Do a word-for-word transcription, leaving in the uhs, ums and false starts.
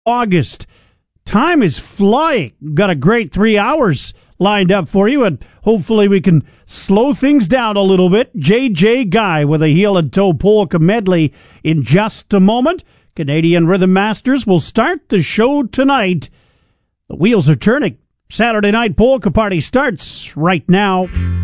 August. Time is flying. Got a great three hours lined up for you, and hopefully we can slow things down a little bit. J J Guy with a heel and toe polka medley in just a moment. Canadian Rhythm Masters will start the show tonight. The wheels are turning. Saturday Night Polka Party starts right now.